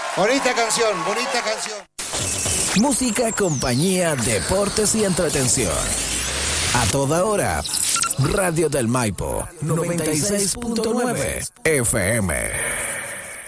Bonita canción, bonita canción. Música, compañía, deportes y entretención. A toda hora. Radio del Maipo 96.9 FM.